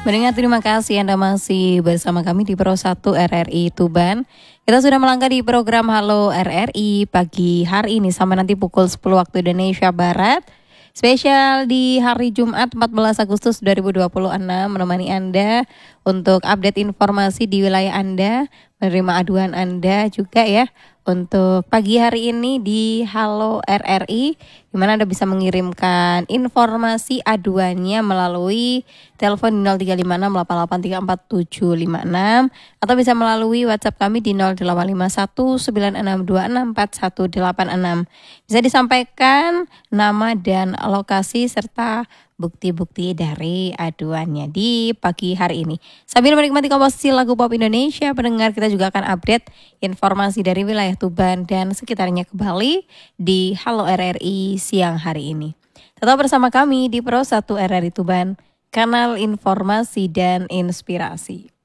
Mendengar terima kasih Anda masih bersama kami di Pro 1 RRI Tuban. Kita sudah melangkah di program Halo RRI pagi hari ini sampai nanti pukul 10 waktu Indonesia Barat. Spesial di hari Jumat 14 Agustus 2026 menemani Anda untuk update informasi di wilayah Anda, menerima aduan Anda juga ya. Untuk pagi hari ini di Halo RRI, di mana Anda bisa mengirimkan informasi aduannya melalui telepon di 0356883476 atau bisa melalui WhatsApp kami di 085196264186. Bisa disampaikan nama dan lokasi serta bukti-bukti dari aduannya di pagi hari ini. Sambil menikmati komposisi lagu pop Indonesia, pendengar kita juga akan update informasi dari wilayah Tuban dan sekitarnya kembali di Halo RRI siang hari ini. Tetap bersama kami di Pro 1 RRI Tuban, kanal informasi dan inspirasi.